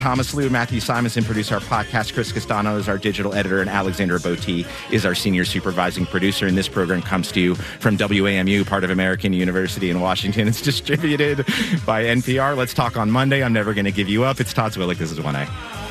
Thomas Liu, Matthew Simonson produce our podcast. Chris Castano is our digital editor, and Alexander Botti is our senior supervising producer. And this program comes to you from WAMU, part of American University in Washington. It's distributed by NPR. Let's talk on Monday. I'm never going to give you up. It's Todd Zwillich. This is 1A.